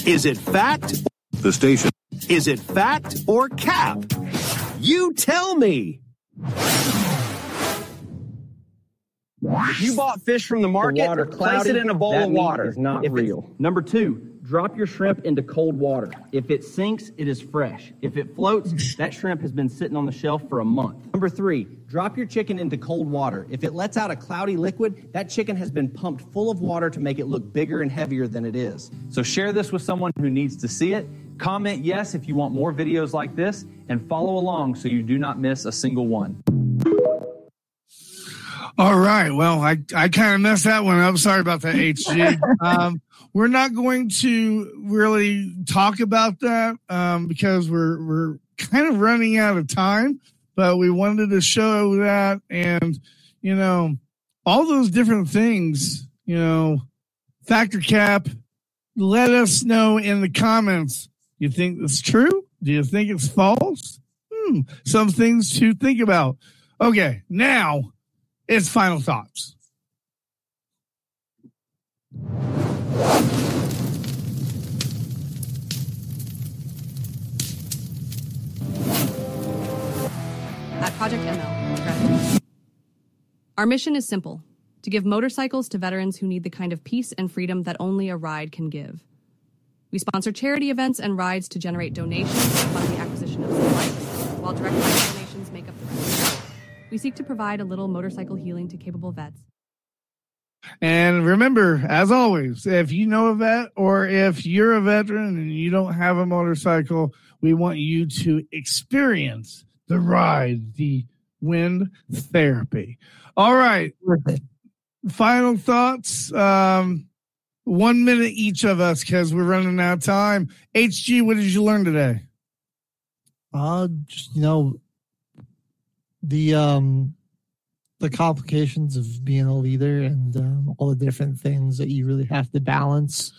Is it fact? The station. Is it fact or cap? You tell me. If you bought fish from the market, place it in a bowl of water. Is not real. Number 2, drop your shrimp into cold water. If it sinks, it is fresh. If it floats, that shrimp has been sitting on the shelf for a month. Number 3, drop your chicken into cold water. If it lets out a cloudy liquid, that chicken has been pumped full of water to make it look bigger and heavier than it is. So share this with someone who needs to see it. Comment yes if you want more videos like this, and follow along so you do not miss a single one. All right. Well, I kind of messed that one up. Sorry about that, HG. We're not going to really talk about that because we're kind of running out of time, but we wanted to show that, and, you know, all those different things, you know, factor cap, let us know in the comments. You think it's true? Do you think it's false? Some things to think about. Okay. Now, it's final thoughts. At Project ML, our mission is simple: to give motorcycles to veterans who need the kind of peace and freedom that only a ride can give. We sponsor charity events and rides to generate donations and fund the acquisition of supplies, while direct donations make up the rest. We seek to provide a little motorcycle healing to capable vets. And remember, as always, if you know a vet or if you're a veteran and you don't have a motorcycle, we want you to experience the ride, the wind therapy. All right. Final thoughts. 1 minute each of us because we're running out of time. HG, what did you learn today? Just, you know, the complications of being a leader and all the different things that you really have to balance.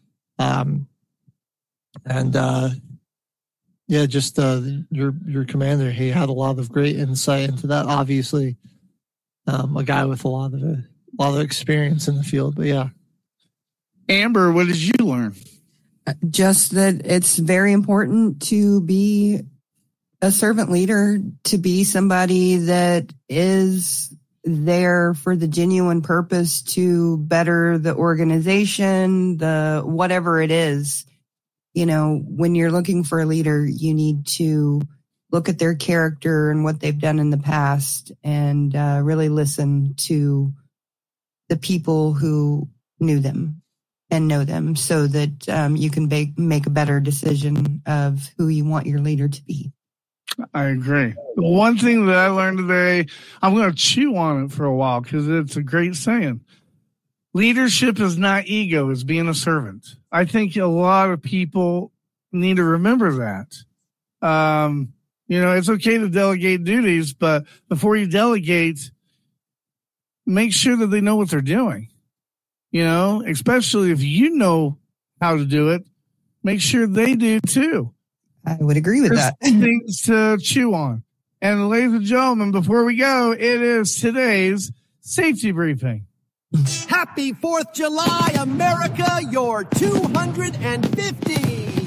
Just your commander, he had a lot of great insight into that. Obviously, a guy with a lot of experience in the field. But yeah, Amber, what did you learn? Just that it's very important to be a servant leader, to be somebody that is there for the genuine purpose to better the organization, the whatever it is. You know, when you're looking for a leader, you need to look at their character and what they've done in the past and really listen to the people who knew them and know them so that you can make a better decision of who you want your leader to be. I agree. One thing that I learned today, I'm going to chew on it for a while because it's a great saying. Leadership is not ego, it's being a servant. I think a lot of people need to remember that. You know, it's okay to delegate duties, but before you delegate, make sure that they know what they're doing. You know, especially if you know how to do it, make sure they do too. I would agree with that. Things to chew on. And ladies and gentlemen, before we go, it is today's safety briefing. Happy 4th July, America, you're 250.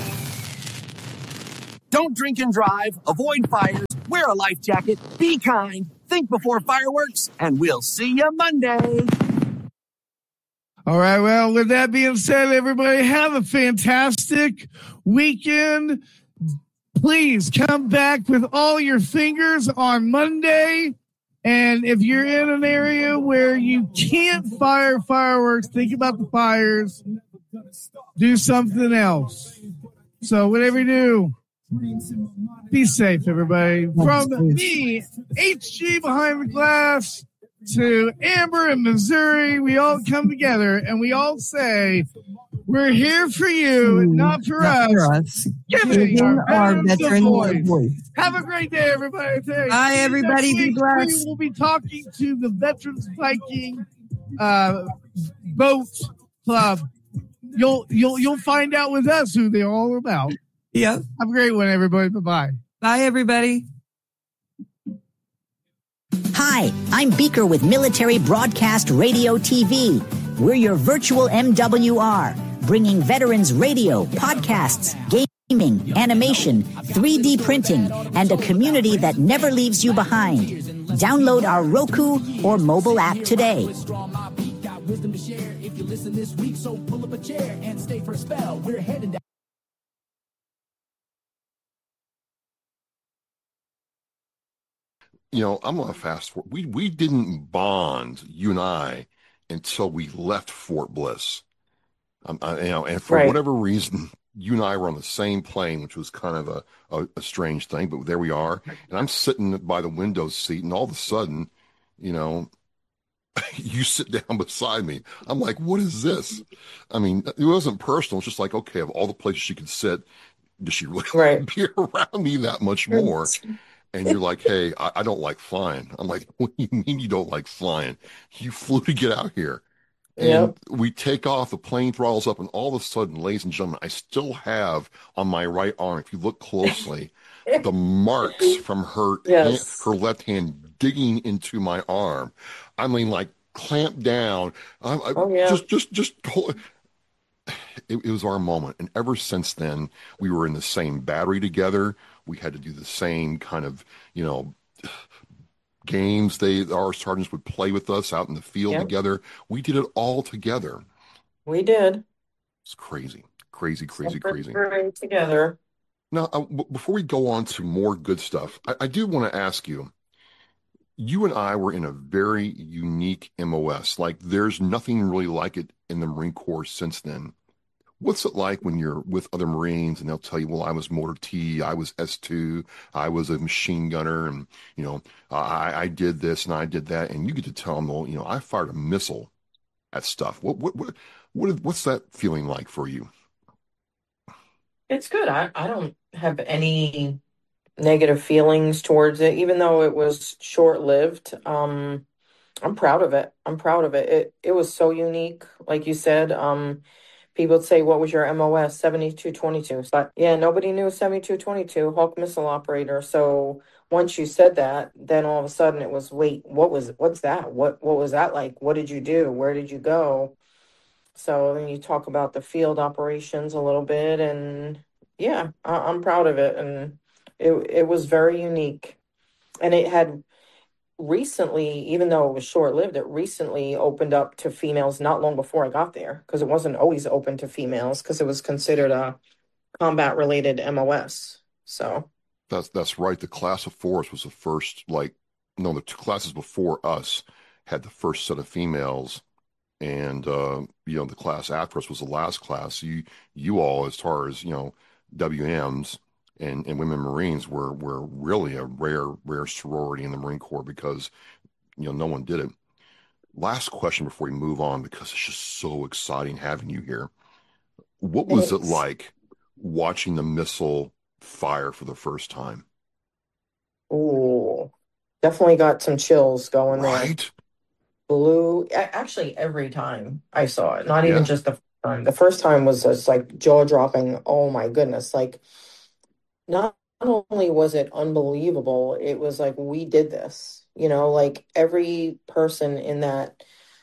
Don't drink and drive, avoid fires, wear a life jacket, be kind, think before fireworks, and we'll see you Monday. All right, well, with that being said, everybody have a fantastic weekend. Please come back with all your fingers on Monday. And if you're in an area where you can't fire fireworks, think about the fires. Do something else. So whatever you do, be safe, everybody. From me, HG behind the glass, to Amber in Missouri, we all come together and we all say, we're here for you, not for us. Giving our veterans a voice. Have a great day, everybody. Bye, everybody. Be blessed. We will be talking to the Veterans Viking Boat Club. You'll find out with us who they're all about. Yeah. Have a great one, everybody. Bye-bye. Bye, everybody. Hi, I'm Beaker with Military Broadcast Radio TV. We're your virtual MWR, bringing veterans radio, podcasts, gaming, animation, 3D printing, and a community that never leaves you behind. Download our Roku or mobile app today. You know, I'm going to fast forward. We didn't bond, you and I, until we left Fort Bliss. And for whatever reason, you and I were on the same plane, which was kind of a strange thing, but there we are. And I'm sitting by the window seat, and all of a sudden, you know, you sit down beside me. I'm like, what is this? I mean, it wasn't personal. It's just like, okay, of all the places she could sit, does she really be around me that much more? And you're like, hey, I don't like flying. I'm like, what do you mean you don't like flying? You flew to get out here. And we take off, the plane throttles up, and all of a sudden, ladies and gentlemen, I still have on my right arm, if you look closely, the marks from her her left hand digging into my arm. I mean, like clamped down. Just hold it was our moment. And ever since then, we were in the same battery together. We had to do the same kind of, you know, games. Our sergeants would play with us out in the field together. We did it all together. We did. It's crazy. Crazy. Together. Now, before we go on to more good stuff, I do want to ask you, you and I were in a very unique MOS. Like, there's nothing really like it in the Marine Corps since then. What's it like when you're with other Marines and they'll tell you, well, I was Mortar T, I was S2, I was a machine gunner, and, you know, I did this and I did that. And you get to tell them, well, you know, I fired a missile at stuff. What's that feeling like for you? It's good. I don't have any negative feelings towards it, even though it was short-lived. I'm proud of it. It was so unique, like you said. People would say, what was your MOS? 7222. But yeah, nobody knew 7222, Hawk missile operator. So once you said that, then all of a sudden it was, wait, what's that? What was that like? What did you do? Where did you go? So then you talk about the field operations a little bit, and yeah, I'm proud of it. And it was very unique. And it had recently, even though it was short-lived, it recently opened up to females not long before I got there, because it wasn't always open to females because it was considered a combat-related MOS. So that's right. The class of fours was the first, the two classes before us had the first set of females, and you know, the class after us was the last class. You all, as far as, you know, WMs and women Marines were really a rare sorority in the Marine Corps, because, you know, no one did it. Last question before we move on, because it's just so exciting having you here. What was it like watching the missile fire for the first time? Oh, definitely got some chills going there. Right? Blue, actually every time I saw it, not even just the first time. The first time was just like jaw-dropping. Oh my goodness. Like, not only was it unbelievable, it was like, we did this, you know, like every person in that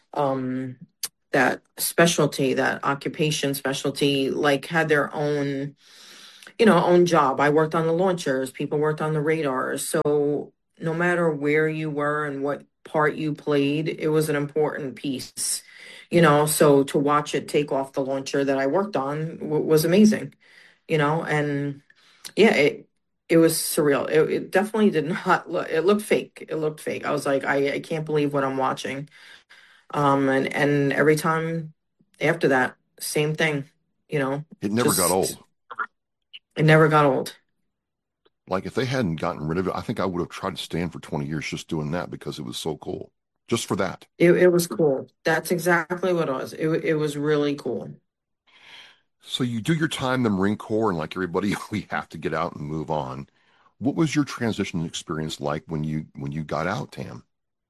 specialty, that occupation specialty, like had their own, you know, own job. I worked on the launchers, people worked on the radars. So no matter where you were and what part you played, it was an important piece, you know. So to watch it take off the launcher that I worked on was amazing, you know. And yeah, it was surreal. It definitely did not look, it looked fake. I was like, I can't believe what I'm watching. And every time after that, same thing, you know. It never got old. It never got old. Like, if they hadn't gotten rid of it, I think I would have tried to stand for 20 years just doing that, because it was so cool. Just for that. It was cool. That's exactly what it was. It was really cool. So you do your time in the Marine Corps, and like everybody, we have to get out and move on. What was your transition experience like when you got out, Tam?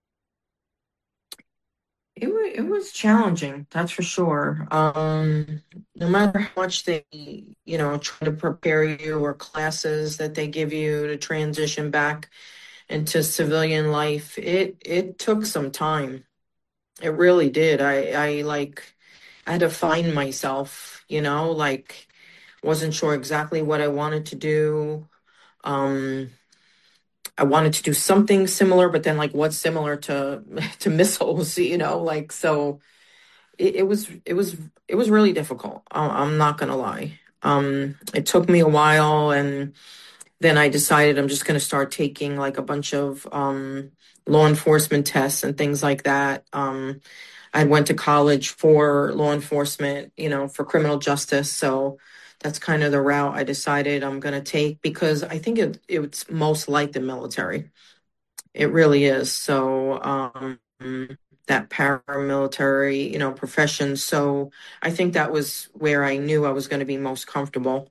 It was challenging, that's for sure. No matter how much they, you know, try to prepare you, or classes that they give you to transition back into civilian life, it took some time. It really did. I like, I had to find myself, like wasn't sure exactly what I wanted to do. Um, I wanted to do something similar, but then like what's similar to to missiles, like so it was really difficult. I'm not gonna lie. It took me a while, and then I decided I'm just gonna start taking like a bunch of law enforcement tests and things like that. I went to college for law enforcement, for criminal justice. So that's kind of the route I decided I'm going to take because I think it's most like the military. It really is. So that paramilitary, profession. So I think that was where I knew I was going to be most comfortable.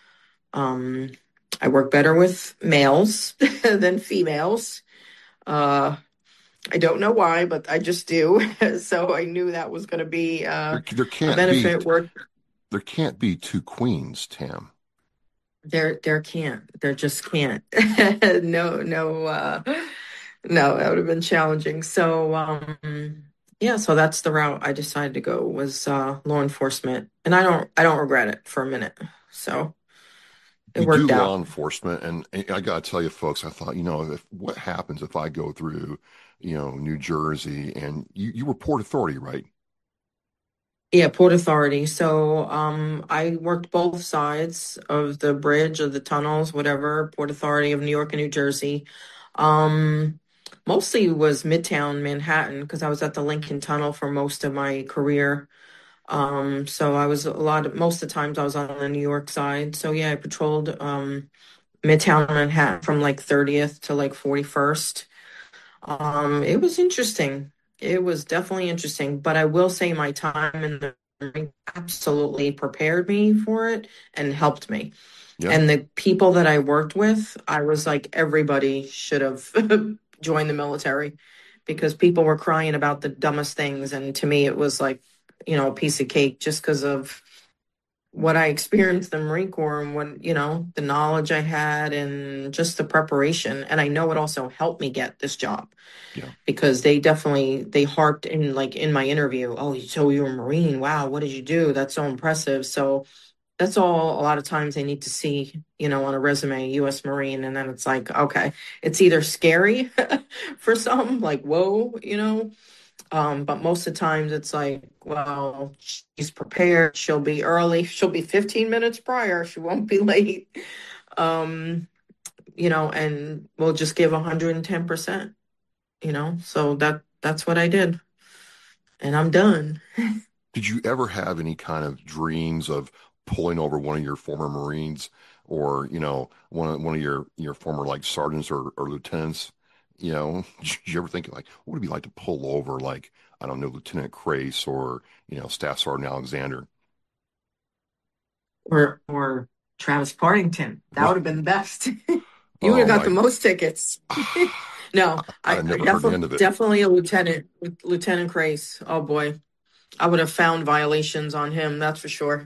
I work better with males than females. I don't know why, but I just do. So I knew that was going to be there a can't benefit. be there can't be two queens, Tam. There can't. There just can't. No, no, no. That would have been challenging. So yeah. So that's the route I decided to go was law enforcement, and I don't regret it for a minute. So it You do worked law out. enforcement, and I got to tell you, folks, I thought, what happens if I go through, New Jersey, and you were Port Authority, right? Yeah, Port Authority. So I worked both sides of the bridge or the tunnels, whatever, Port Authority of New York and New Jersey. Um, Mostly was Midtown Manhattan because I was at the Lincoln Tunnel for most of my career. So I was most of the times I was on the New York side. So yeah, I patrolled Midtown Manhattan from like 30th to like 41st. It was interesting. It was definitely interesting, but I will say my time in the Marine absolutely prepared me for it and helped me. Yeah. And the people that I worked with, I was like, everybody should have joined the military because people were crying about the dumbest things. And to me, it was like, a piece of cake just because of what I experienced in the Marine Corps and what, the knowledge I had and just the preparation. And I know it also helped me get this job. Yeah. Because they harped in like in my interview, oh, so you were a Marine. Wow, what did you do? That's so impressive. So that's all a lot of times they need to see, on a resume, US Marine. And then it's like, okay, it's either scary for some, like, whoa, but most of the times it's like, well, she's prepared. She'll be early. She'll be 15 minutes prior. She won't be late. And we'll just give 110%, so that's what I did. And I'm done. Did you ever have any kind of dreams of pulling over one of your former Marines or, one of your former like sergeants or lieutenants? Did you ever think like, what would it be like to pull over like, I don't know, Lieutenant Crace or, Staff Sergeant Alexander? Or Travis Partington. That would have been the best. You would Oh have got my, the most tickets. No, I I've never heard the end of it. definitely a Lieutenant Crace. Oh boy. I would have found violations on him, that's for sure.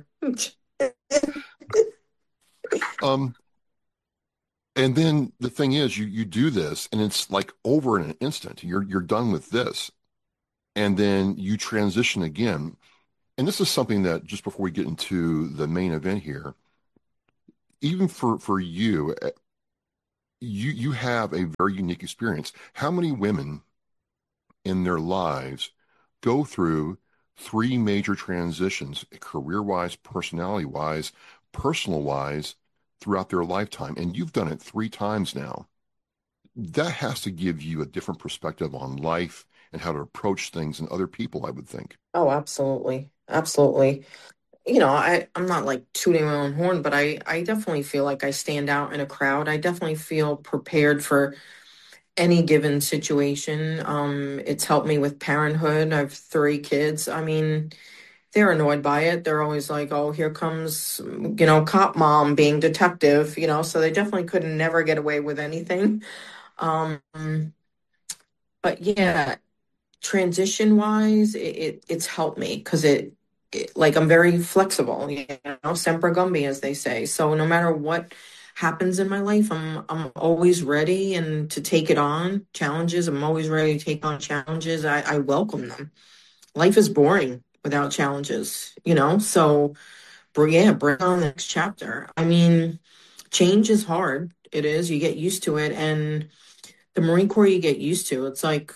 Um, and then the thing is, you do this, and it's like over in an instant. You're done with this, and then you transition again. And this is something that just before we get into the main event here, even for you, you have a very unique experience. How many women in their lives go through three major transitions, career-wise, personality-wise, personal-wise, throughout their lifetime? And you've done it three times now. That has to give you a different perspective on life and how to approach things and other people, I would think. Oh, absolutely. Absolutely. I'm not like tooting my own horn, but I definitely feel like I stand out in a crowd. I definitely feel prepared for any given situation. It's helped me with parenthood. I have 3 kids. I mean, they're annoyed by it. They're always like, oh, here comes, cop mom being detective, so they definitely could never get away with anything. Um, but yeah, transition wise, it's helped me because like I'm very flexible, semper gumby, as they say. So no matter what happens in my life, I'm always ready and to take it on challenges. I'm always ready to take on challenges. I welcome them. Life is boring without challenges, So, bring on the next chapter. I mean, change is hard. It is. You get used to it, and the Marine Corps you get used to. It's like,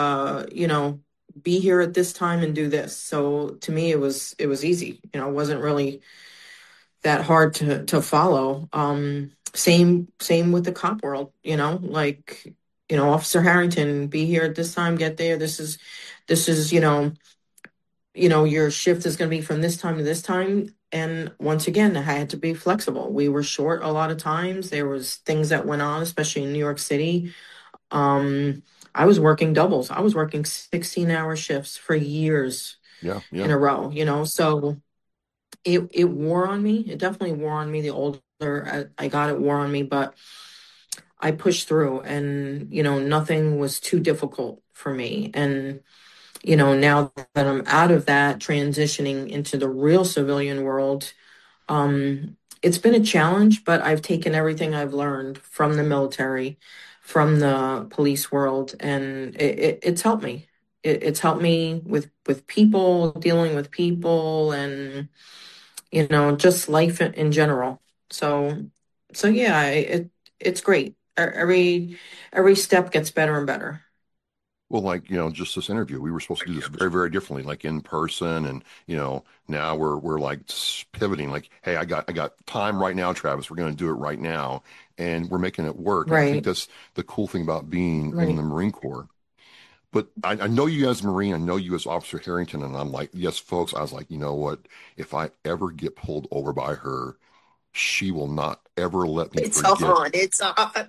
be here at this time and do this. So to me, it was easy. It wasn't really that hard to follow. Same with the cop world. Officer Harrington, be here at this time, get there. This is, your shift is going to be from this time to this time. And once again, I had to be flexible. We were short a lot of times. There was things that went on, especially in New York City. I was working doubles. I was working 16-hour shifts for years in a row, so it wore on me. It definitely wore on me. The older I got, it wore on me, but I pushed through, and, nothing was too difficult for me. And, now that I'm out of that, transitioning into the real civilian world, it's been a challenge, but I've taken everything I've learned from the military, from the police world, and it's helped me. It's helped me with people, dealing with people, and just life in general. So yeah, it's great. Every step gets better and better. Well, just this interview, we were supposed to do this very, very differently, like in person. And, now we're like pivoting, like, hey, I got time right now, Travis, we're going to do it right now. And we're making it work. And I think that's the cool thing about being in the Marine Corps. But I know you as a Marine, I know you as Officer Harrington, and I'm like, yes, folks, I was like, you know what? If I ever get pulled over by her, she will not ever let me forget. It's on.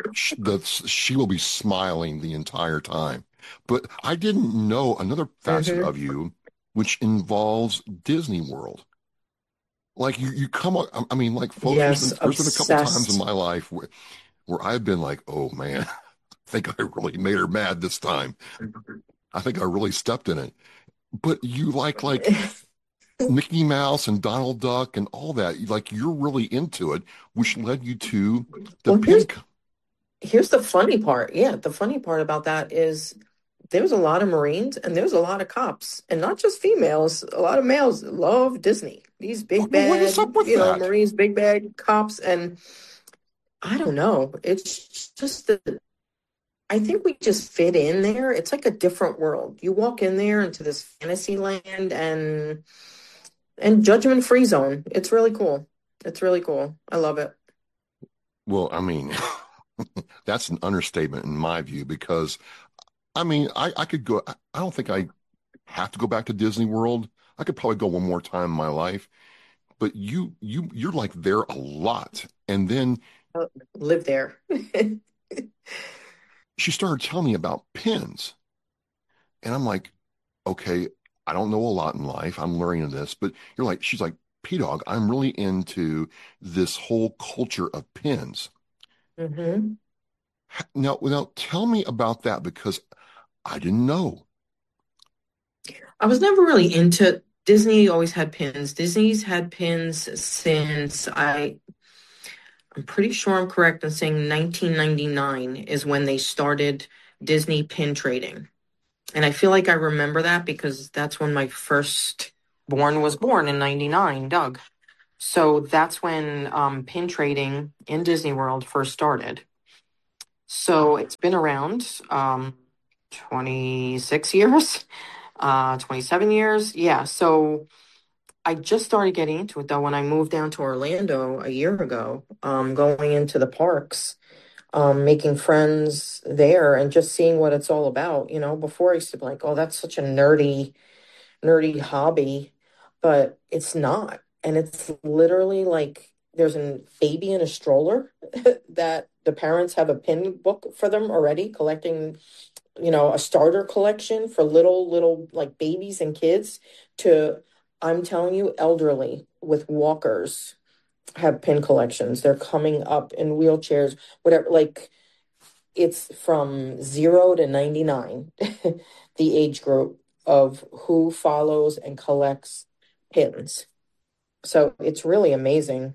She will be smiling the entire time. But I didn't know another facet of you, which involves Disney World. Like you come up, I mean, like, folks, Yes, there's been a couple times in obsessed. my life where I've been like, oh man, I think I really made her mad this time. I think I really stepped in it. But you like Mickey Mouse and Donald Duck and all that. You're really into it, which led you to the Well, pin. here's the funny part. Yeah, the funny part about that is there's a lot of Marines and there's a lot of cops, and not just females. A lot of males love Disney. These big What bad, is up with that? Marines, big bad cops, and I don't know. It's just that I think we just fit in there. It's like a different world. You walk in there into this fantasy land and judgment free zone. It's really cool. It's really cool. I love it. Well, I mean, that's an understatement in my view, because I mean, I could go. I don't think I have to go back to Disney World. I could probably go one more time in my life. But you're like there a lot. And then Live there. she started telling me about pins. And I'm like, okay, I don't know a lot in life. I'm learning this. But she's like, P-Dog, I'm really into this whole culture of pins. hmm Now tell me about that, because I didn't know. I was never really into Disney. Always had pins. Disney's had pins since I'm pretty sure I'm correct in saying 1999 is when they started Disney pin trading. And I feel like I remember that because that's when my first born was born in 99, Doug. So that's when pin trading in Disney World first started. So it's been around 26 years, 27 years. Yeah. So I just started getting into it though when I moved down to Orlando a year ago, going into the parks, making friends there and just seeing what it's all about. Before I used to be like, oh, that's such a nerdy hobby, but it's not. And it's literally like there's a baby in a stroller that the parents have a pin book for them already, collecting, a starter collection for little like babies and kids to, I'm telling you, elderly with walkers have pin collections. They're coming up in wheelchairs, whatever, like it's from 0 to 99, the age group of who follows and collects pins. So it's really amazing.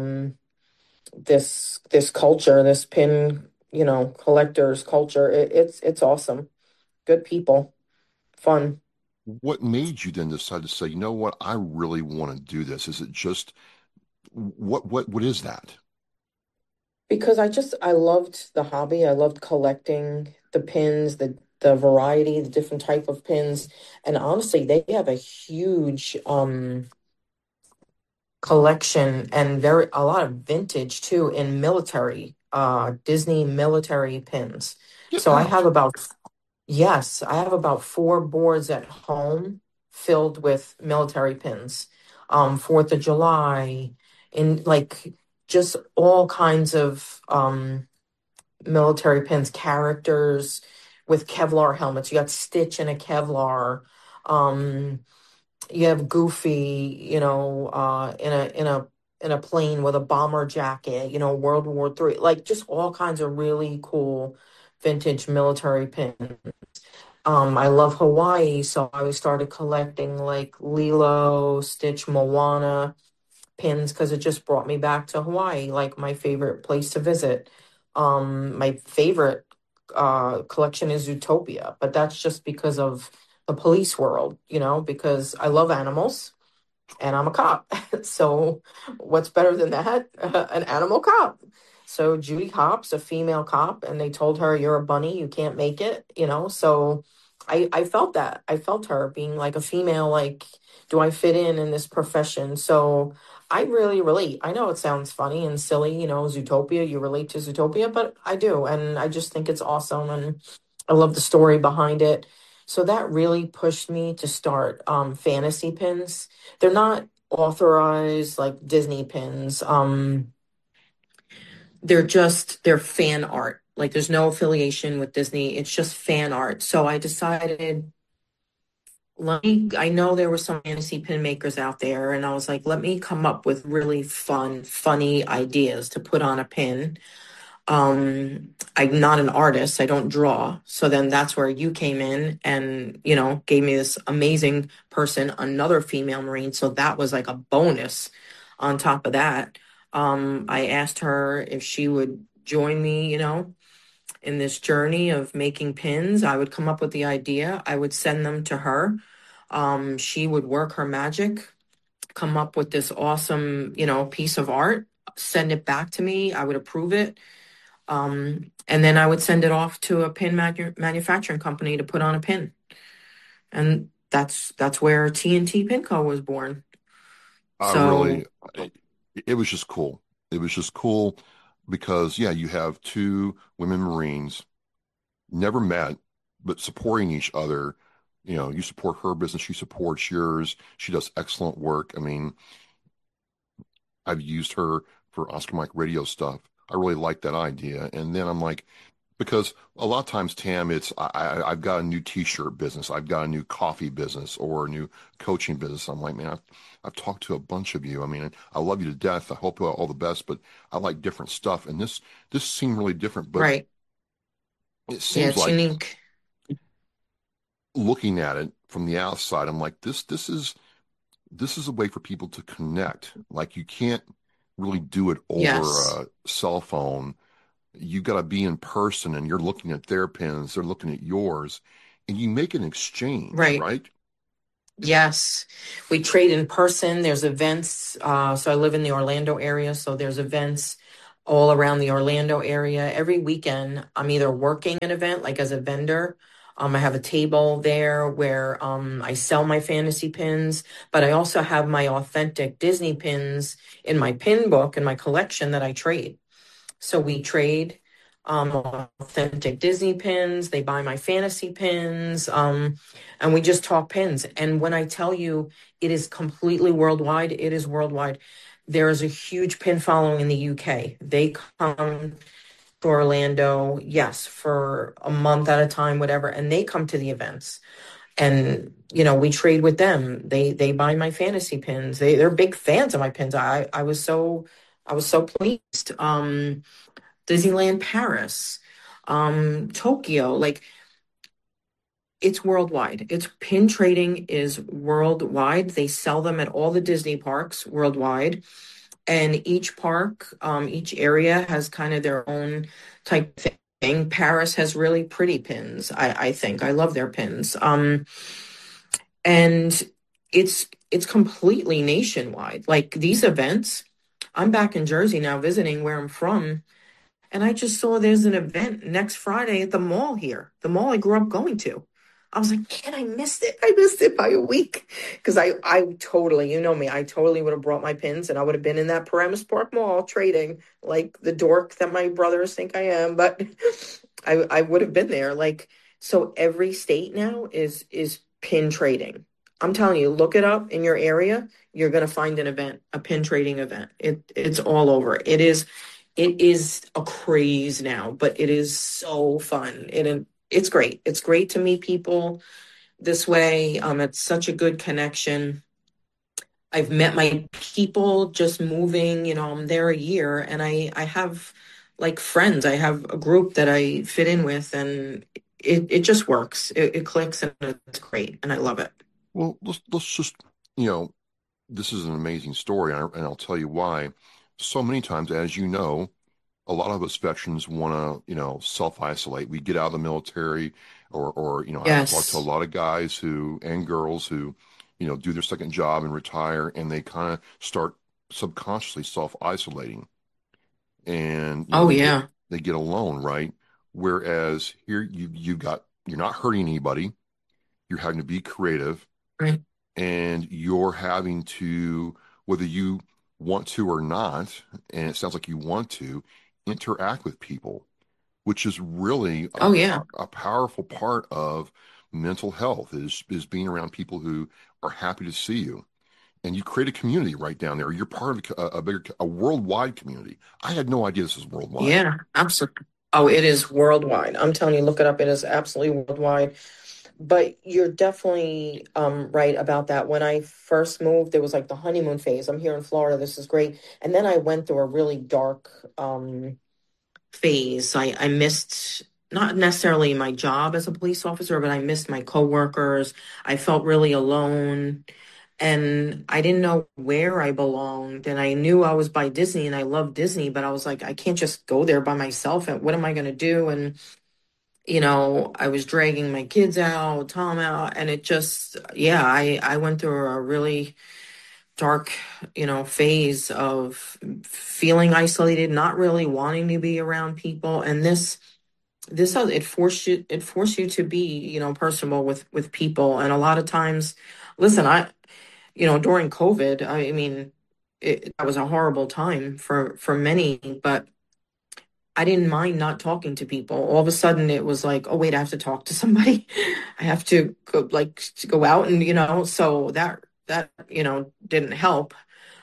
This culture, this pin, collectors culture. It's awesome. Good people, fun. what made you then decide to say, you know what, I really want to do this? Is it just what is that? Because I loved the hobby. I loved collecting the pins, the variety, the different type of pins. And honestly, they have a huge collection and a lot of vintage too in military, Disney military pins. Get So out. I have about 4 boards at home filled with military pins. 4th of July, in like just all kinds of military pins, characters with Kevlar helmets. You got Stitch in a Kevlar. Um, you have Goofy, in a plane with a bomber jacket, World War III, like just all kinds of really cool vintage military pins. I love Hawaii, so I started collecting like Lilo, Stitch, Moana pins because it just brought me back to Hawaii, like my favorite place to visit. My favorite collection is Zootopia, but that's just because of the police world, because I love animals and I'm a cop. So what's better than that? An animal cop. So Judy Hopps, a female cop, and they told her, "You're a bunny, you can't make it." So I felt that. I felt her being like a female, like, do I fit in this profession? So I really relate. I know it sounds funny and silly, Zootopia, you relate to Zootopia, but I do. And I just think it's awesome. And I love the story behind it. So that really pushed me to start fantasy pins. They're not authorized like Disney pins. They're fan art. Like there's no affiliation with Disney. It's just fan art. So I decided, I know there were some fantasy pin makers out there, and I was like, let me come up with really fun, funny ideas to put on a pin. I'm not an artist. I don't draw. So then that's where you came in and, gave me this amazing person, another female Marine. So that was like a bonus on top of that. I asked her if she would join me, in this journey of making pins. I would come up with the idea. I would send them to her. She would work her magic, come up with this awesome, piece of art, send it back to me. I would approve it. And then I would send it off to a pin manufacturing company to put on a pin. And that's where TNT Pin Co. was born. It was just cool. It was just cool because, yeah, you have two women Marines, never met, but supporting each other. You support her business, she supports yours. She does excellent work. I mean, I've used her for Oscar Mike radio stuff. I really like that idea. And then I'm like, because a lot of times, Tam, it's I've got a new T-shirt business, I've got a new coffee business, or a new coaching business. I'm like, man, I've talked to a bunch of you. I mean, I love you to death. I hope you all the best, but I like different stuff, and this seemed really different. But right, it seems it's unique. Looking at it from the outside, I'm like, this is a way for people to connect. Like you can't really do it over a cell phone. You got to be in person, and you're looking at their pins, they're looking at yours, and you make an exchange, right? Yes. We trade in person. There's events. So I live in the Orlando area, so there's events all around the Orlando area. Every weekend, I'm either working an event, like as a vendor. I have a table there where I sell my fantasy pins, but I also have my authentic Disney pins in my pin book in my collection that I trade. So we trade authentic Disney pins. They buy my fantasy pins, and we just talk pins. And when I tell you it is completely worldwide, it is worldwide. There is a huge pin following in the UK. They come to Orlando, yes, for a month at a time, whatever, and they come to the events. And we trade with them. They buy my fantasy pins. They're big fans of my pins. I was so pleased. Disneyland Paris, Tokyo, like it's worldwide. It's pin trading is worldwide. They sell them at all the Disney parks worldwide. And each park, each area has kind of their own type of thing. Paris has really pretty pins, I think. I love their pins. And it's completely nationwide. Like these events, I'm back in Jersey now visiting where I'm from, and I just saw there's an event next Friday at the mall here, the mall I grew up going to. I was like, man, I missed it. I missed it by a week. Because I totally, you know me, I totally would have brought my pins and I would have been in that Paramus Park Mall trading like the dork that my brothers think I am. But I would have been there. Like, so every state now is pin trading. I'm telling you, look it up in your area. You're going to find an event, a pin trading event. It's all over. It is a craze now, but it is so fun. It's great. It's great to meet people this way. It's such a good connection. I've met my people just moving, I'm there a year and I have like friends. I have a group that I fit in with and it just works. It clicks and it's great and I love it. Well, let's just, this is an amazing story and I'll tell you why. So many times, as you know, a lot of us veterans want to, self-isolate. We get out of the military or Yes. I talk to a lot of guys and girls who, do their second job and retire and they kind of start subconsciously self-isolating. And, yeah. They get alone, right? Whereas here you're not hurting anybody. You're having to be creative. Right. And you're having to, whether you want to or not, and it sounds like you want to, interact with people, which is really a powerful part of mental health is being around people who are happy to see you. And you create a community right down there. You're part of a worldwide community. I had no idea this was worldwide. Yeah, absolutely. Oh, it is worldwide. I'm telling you, look it up. It is absolutely worldwide. But you're definitely right about that. When I first moved, it was like the honeymoon phase. I'm here in Florida. This is great. And then I went through a really dark phase. I missed not necessarily my job as a police officer, but I missed my coworkers. I felt really alone. And I didn't know where I belonged. And I knew I was by Disney and I love Disney, but I was like, I can't just go there by myself. And what am I going to do? And I was dragging my kids out, Tom out, and it just, I went through a really dark, phase of feeling isolated, not really wanting to be around people. And this it forced you to be, personable with people. And a lot of times, listen, during COVID, I mean, that was a horrible time for many, but I didn't mind not talking to people. All of a sudden it was like, oh wait, I have to talk to somebody. I have to go out and, so that, didn't help.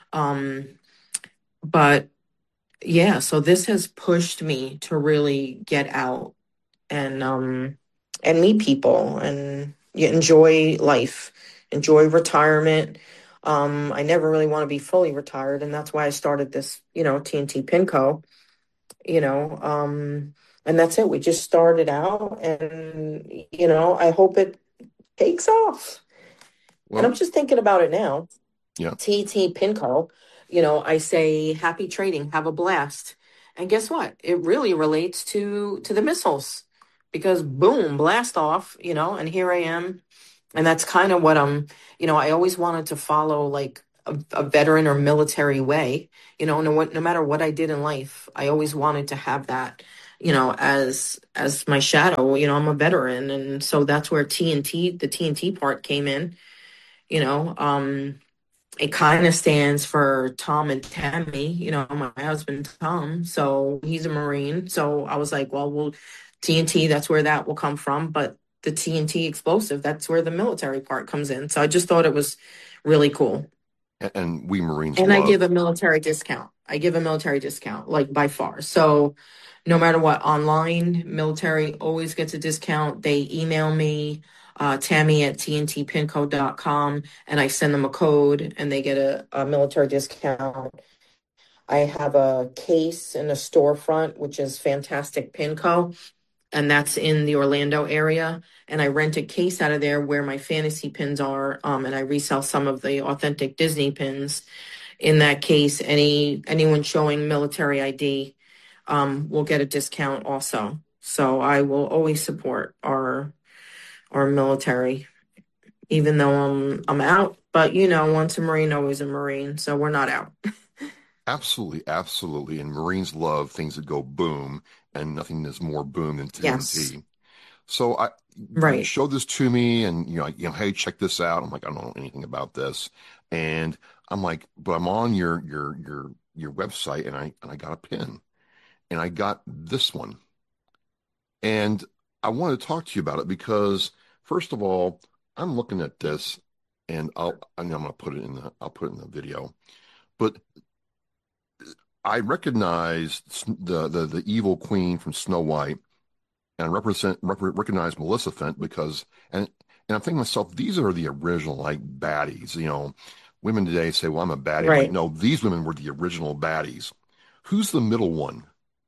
But yeah, so this has pushed me to really get out and meet people and enjoy life, enjoy retirement. I never really want to be fully retired. And that's why I started this, TNT Pinco. And that's it. We just started out and, I hope it takes off. Well, and I'm just thinking about it now. Yeah. TNT Pinco, I say happy trading, have a blast. And guess what? It really relates to the missiles because boom, blast off, and here I am. And that's kind of what I always wanted to follow like a veteran or military way, no matter what I did in life, I always wanted to have that, as my shadow, I'm a veteran. And so that's where the TNT part came in, it kind of stands for Tom and Tammy, my husband, Tom. So he's a Marine. So I was like, well, TNT, that's where that will come from. But the TNT explosive, that's where the military part comes in. So I just thought it was really cool. And we Marines I give a military discount. Like by far. So no matter what, online, military always gets a discount. They email me, Tammy at tntpinco.com, and I send them a code and they get a military discount. I have a case in a storefront, which is Fantastic Pinco, and that's in the Orlando area. And I rent a case out of there where my fantasy pins are, and I resell some of the authentic Disney pins. In that case, anyone showing military ID will get a discount also. So I will always support our military even though I'm out. But once a Marine, always a Marine. So we're not out. Absolutely, absolutely. And Marines love things that go boom, and nothing is more boom than TNT. Yes. So you Right. showed this to me, and hey, check this out. I'm like, I don't know anything about this, and I'm like, but I'm on your website, and I got a pin, and I got this one, and I want to talk to you about it because first of all, I'm looking at this, and I'm gonna put it in the video, but I recognize the evil queen from Snow White, and recognize Maleficent because and I'm thinking to myself, these are the original like baddies. Women today say, "Well, I'm a baddie." I'm like, Right. no, these women were the original baddies. Who's the middle one?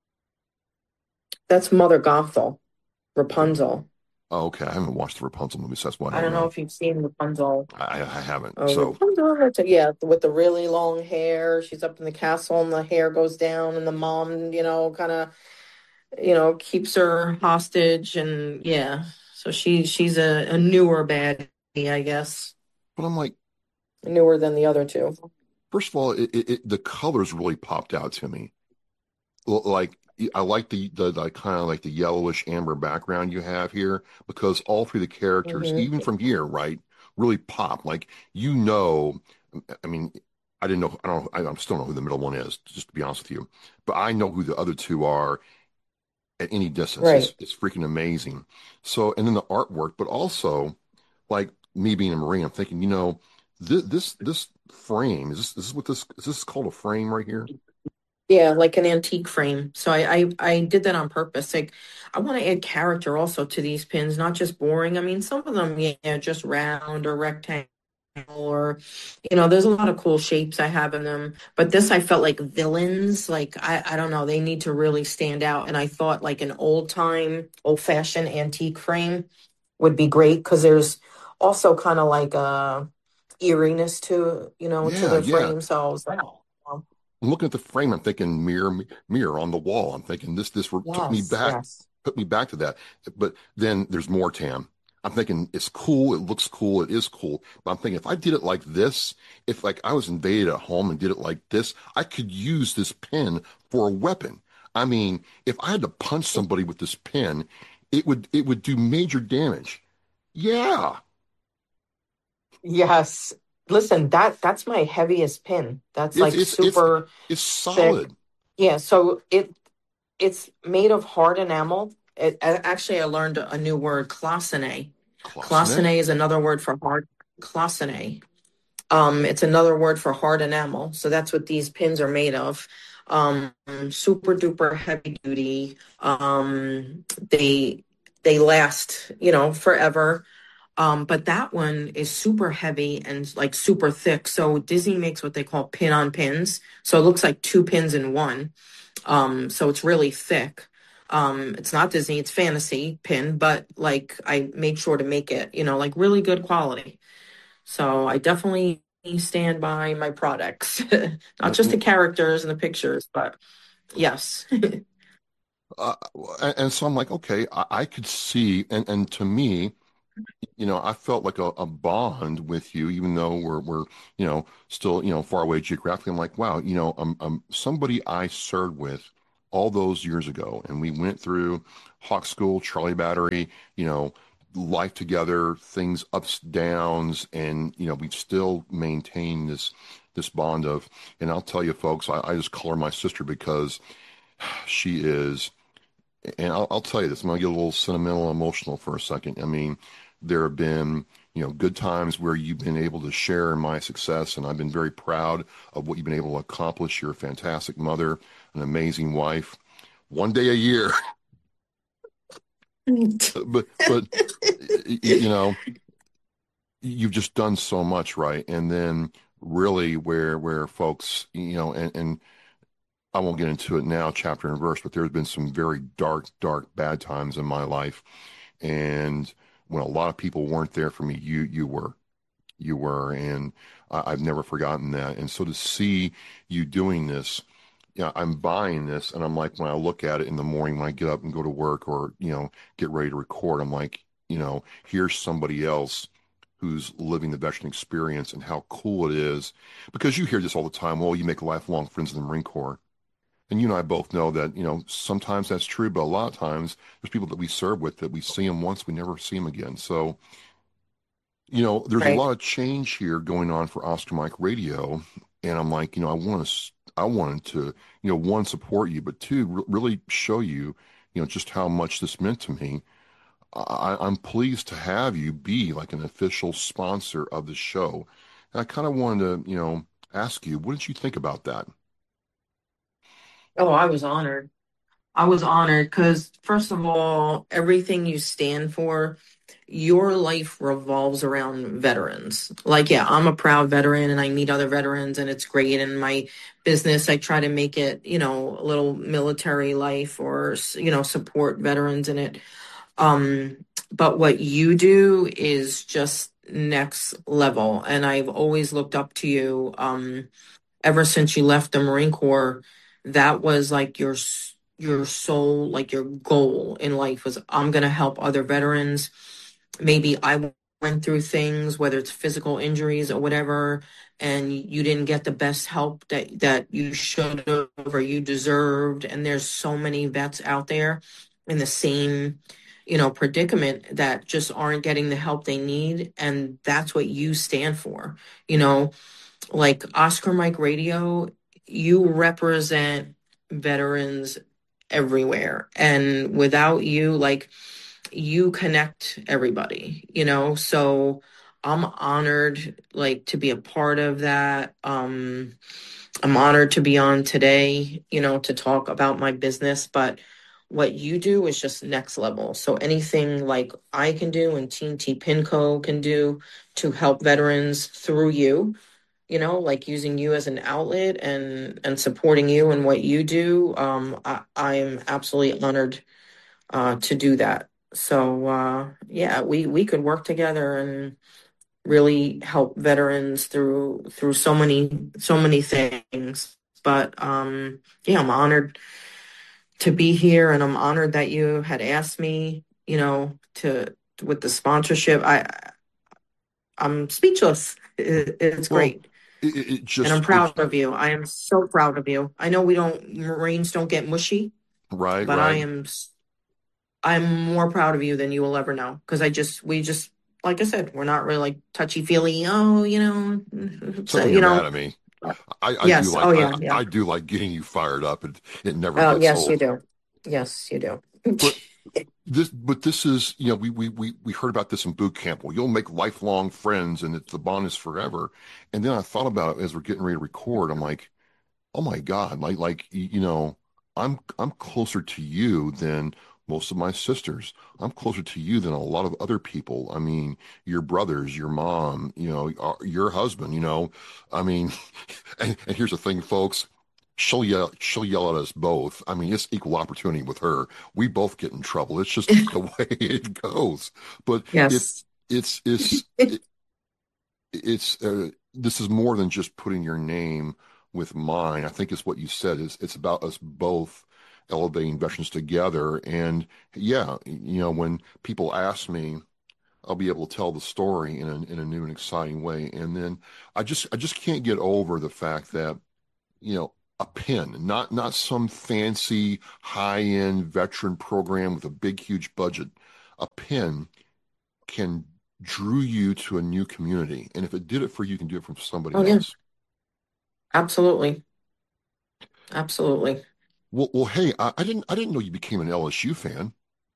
That's Mother Gothel, Rapunzel. Oh, okay. I haven't watched the Rapunzel movies. That's why I I don't don't know know. if you've seen Rapunzel. I haven't. Oh, So Rapunzel, yeah, with the really long hair. She's up in the castle and the hair goes down, and the mom, kind of, keeps her hostage, and yeah. So she's a newer baddie, I guess. But I'm like, newer than the other two. First of all, the colors really popped out to me. Like I like the kind of like the yellowish amber background you have here because all three of the characters, even from here, right, really pop. Like I mean, I didn't know. I still don't know who the middle one is, just to be honest with you. But I know who the other two are at any distance. Right. It's freaking amazing. So, and then the artwork, but also, like me being a Marine, I'm thinking, this frame is this called a frame right here? Yeah, like an antique frame. So I did that on purpose. Like I want to add character also to these pins, not just boring. I mean, some of them, yeah, just round or rectangle or there's a lot of cool shapes I have in them. But this I felt like villains, like I don't know, they need to really stand out. And I thought like an old-fashioned antique frame would be great because there's also kind of like a eeriness to to the frame. So I was like, I'm looking at the frame. I'm thinking mirror on the wall. I'm thinking this took me back, put me back to that. But then there's more, Tam. I'm thinking it's cool. It looks cool. It is cool. But I'm thinking if I did it like this, if like I was invaded at home and did it like this, I could use this pin for a weapon. I mean, if I had to punch somebody with this pin, it would do major damage. Yeah. Yes. Listen, that's my heaviest pin. That's like super it's solid. Thick. Yeah, so it's made of hard enamel. Actually, I learned a new word, cloisonné. Cloisonné is another word for hard. Cloisonné. It's another word for hard enamel. So that's what these pins are made of. Super duper heavy duty. They last, forever. But that one is super heavy and like super thick. So Disney makes what they call pin on pins. So it looks like two pins in one. So it's really thick. It's not Disney, it's fantasy pin, but like I made sure to make it, like really good quality. So I definitely stand by my products, not just the characters and the pictures, but yes. And so I'm like, okay, I could see, and to me, I felt like a bond with you, even though we're still, far away geographically. I'm like, wow, I'm somebody I served with all those years ago, and we went through Hawk School, Charlie Battery, life together, things ups, downs, and we've still maintained this bond of. And I'll tell you, folks, I just call her my sister because she is. And I'll tell you this, I'm going to get a little sentimental, emotional for a second. I mean, there have been, good times where you've been able to share in my success, and I've been very proud of what you've been able to accomplish. You're a fantastic mother, an amazing wife, one day a year. but you've just done so much, right? And then really where folks, and I won't get into it now, chapter and verse, but there's been some very dark, bad times in my life. And when a lot of people weren't there for me, you were, and I've never forgotten that. And so to see you doing this, I'm buying this, and I'm like, when I look at it in the morning, when I get up and go to work or, get ready to record, I'm like, here's somebody else who's living the veteran experience and how cool it is. Because you hear this all the time, well, you make lifelong friends in the Marine Corps. And you and I both know that, sometimes that's true, but a lot of times there's people that we serve with that we see them once, we never see them again. So, there's a lot of change here going on for Oscar Mike Radio. And I'm like, I wanted to, one, support you, but two, really show you, just how much this meant to me. I'm pleased to have you be like an official sponsor of the show. And I kind of wanted to, ask you, what did you think about that? Oh, I was honored. I was honored because, first of all, everything you stand for, your life revolves around veterans. Like, yeah, I'm a proud veteran and I meet other veterans and it's great. And my business, I try to make it, a little military life or, support veterans in it. But what you do is just next level. And I've always looked up to you. Ever since you left the Marine Corps, that was like your soul, like your goal in life was, I'm going to help other veterans. Maybe I went through things, whether it's physical injuries or whatever, and you didn't get the best help that you should have or you deserved. And there's so many vets out there in the same, predicament that just aren't getting the help they need. And that's what you stand for, like Oscar Mike Radio, you represent veterans everywhere. And without you, like, you connect everybody, so I'm honored, like, to be a part of that. I'm honored to be on today, to talk about my business, but what you do is just next level. So anything like I can do and Team T Pinco can do to help veterans through you, like using you as an outlet and supporting you and what you do. I'm absolutely honored to do that. So yeah, we could work together and really help veterans through so many things. But yeah, I'm honored to be here, and I'm honored that you had asked me, to with the sponsorship. I'm speechless. It's great. And I'm proud of you. I am so proud of you. I know Marines don't get mushy, right? But right. I'm more proud of you than you will ever know. Because we just, like I said, we're not really like touchy feely. Oh, So you're mad at me. Yes. I do like getting you fired up, and it never gets yes, old. you do. Yes, you do. But this is, we heard about this in boot camp. Well, you'll make lifelong friends, and the bond is forever. And then I thought about it as we're getting ready to record. I'm like, oh my God, I'm closer to you than most of my sisters. I'm closer to you than a lot of other people. I mean, your brothers, your mom, your husband. I mean, and here's the thing, folks. She'll yell at us both. I mean, it's equal opportunity with her. We both get in trouble. It's just the way it goes. But yes, this is more than just putting your name with mine. I think it's what you said. It's about us both elevating veterans together. And yeah, when people ask me, I'll be able to tell the story in a new and exciting way. And then I just can't get over the fact that, a pin, not some fancy high-end veteran program with a big, huge budget. A pin can drew you to a new community. And if it did it for you, you can do it for somebody else. Absolutely. Absolutely. Well, hey, I didn't know you became an LSU fan.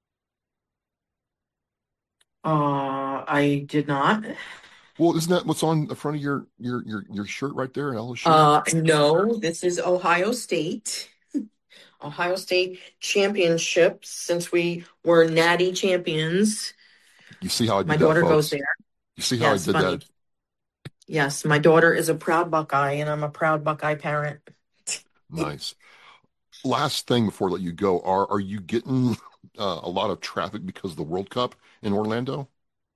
I did not. Well, isn't that what's on the front of your shirt right there, LSU? No, this is Ohio State. Ohio State championship, since we were natty champions. You see how I did my that, daughter folks? Goes there. You see how I did that? Yes, my daughter is a proud Buckeye, and I'm a proud Buckeye parent. Nice. Last thing before I let you go, are you getting a lot of traffic because of the World Cup in Orlando?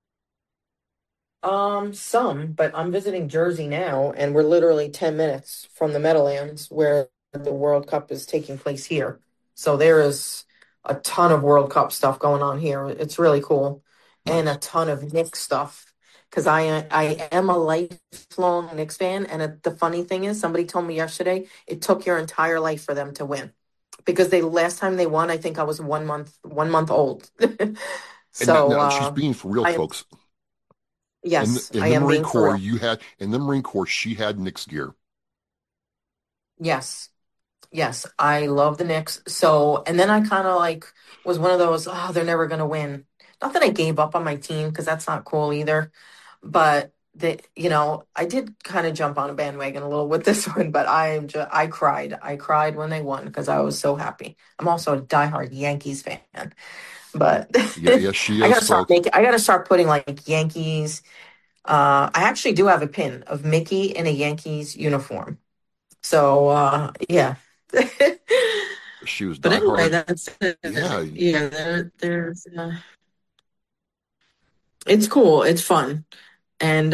Some, but I'm visiting Jersey now, and we're literally 10 minutes from the Meadowlands where the World Cup is taking place here. So there is a ton of World Cup stuff going on here. It's really cool. Nice. And a ton of Knicks stuff. because I am a lifelong Knicks fan. And the funny thing is, somebody told me yesterday, it took your entire life for them to win, because last time they won, I think I was 1 month old. So now she's being for real, folks. Yes, in I the am Marine being Corps. for In the Marine Corps, she had Knicks gear. Yes. I love the Knicks. So, and then I kind of like was one of those, they're never going to win. Not that I gave up on my team, because that's not cool either. But I did kind of jump on a bandwagon a little with this one, but I cried. I cried when they won because I was so happy. I'm also a diehard Yankees fan, but yeah, she is. I gotta start putting like Yankees. I actually do have a pin of Mickey in a Yankees uniform. So yeah. She was. But anyway, that's there's. It's cool. It's fun. And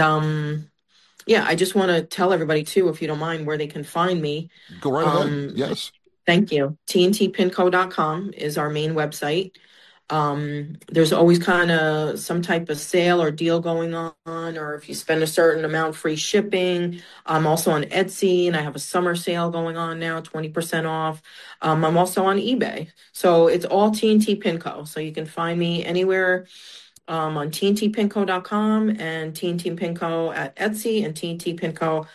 I just want to tell everybody too, if you don't mind, where they can find me. Go right ahead. Yes. Thank you. TNTPinco.com is our main website. There's always kind of some type of sale or deal going on, or if you spend a certain amount, free shipping. I'm also on Etsy, and I have a summer sale going on now, 20% off. I'm also on eBay. So it's all TNT Pinco. So you can find me anywhere on TNTPinco.com and TNT Pinco at Etsy and TNT Pinco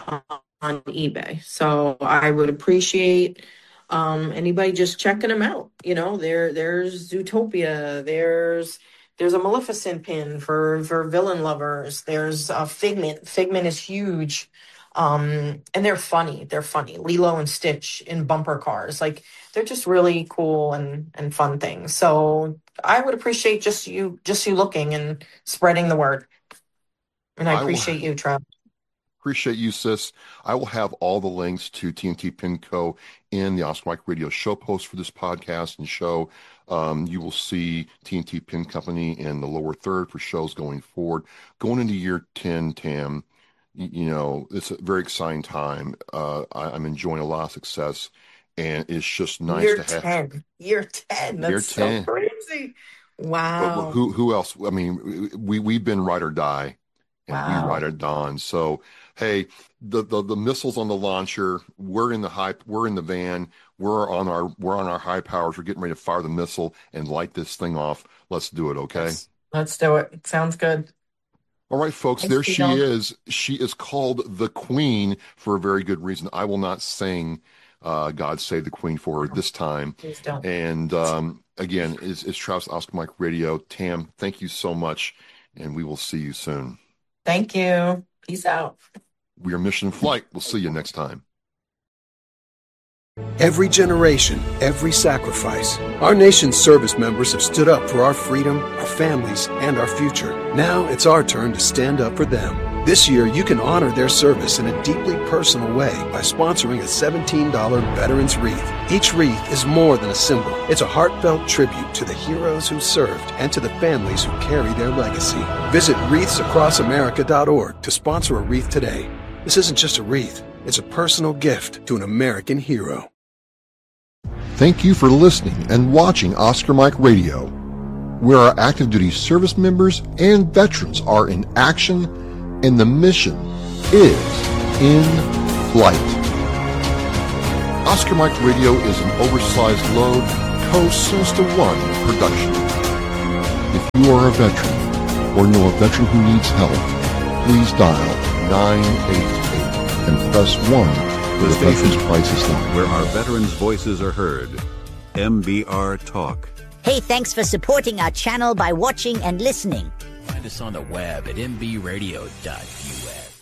on eBay. So I would appreciate anybody just checking them out. There's Zootopia. There's a Maleficent pin for villain lovers. There's a Figment. Figment is huge. And they're funny. Lilo and Stitch in bumper cars. Like, they're just really cool and fun things. So I would appreciate just you looking and spreading the word. And I appreciate you, Trav. Appreciate you, sis. I will have all the links to TNT Pinco in the Oscar Mike Radio show post for this podcast and show. You will see TNT Pin Company in the lower third for shows going forward. Going into year 10, Tam, it's a very exciting time. I'm enjoying a lot of success, and it's just nice to have. Year 10. That's so crazy. Wow. But who else? I mean, we've been ride or die. And we ride at dawn. So, hey, the missiles on the launcher. We're in the van. We're on our high powers. We're getting ready to fire the missile and light this thing off. Let's do it, okay? Let's do it. Sounds good. All right, folks. Thanks, there she is. She is called the Queen for a very good reason. I will not sing "God Save the Queen" for her this time. Please don't. And again, it's Travis Oscar Mike Radio. Tam, thank you so much, and we will see you soon. Thank you. Peace out. We are Mission Flight. We'll see you next time. Every generation, every sacrifice. Our nation's service members have stood up for our freedom, our families, and our future. Now it's our turn to stand up for them. This year, you can honor their service in a deeply personal way by sponsoring a $17 Veterans Wreath. Each wreath is more than a symbol. It's a heartfelt tribute to the heroes who served and to the families who carry their legacy. Visit wreathsacrossamerica.org to sponsor a wreath today. This isn't just a wreath. It's a personal gift to an American hero. Thank you for listening and watching Oscar Mike Radio, where our active duty service members and veterans are in action and the mission is in flight. Oscar Mike Radio is an oversized load Co-Sinister One production. If you are a veteran or know a veteran who needs help, please dial 988 and press 1 for the Veterans Crisis Line, where our veterans' voices are heard. MBR Talk. Hey, thanks for supporting our channel by watching and listening. Find us on the web at mbradio.us.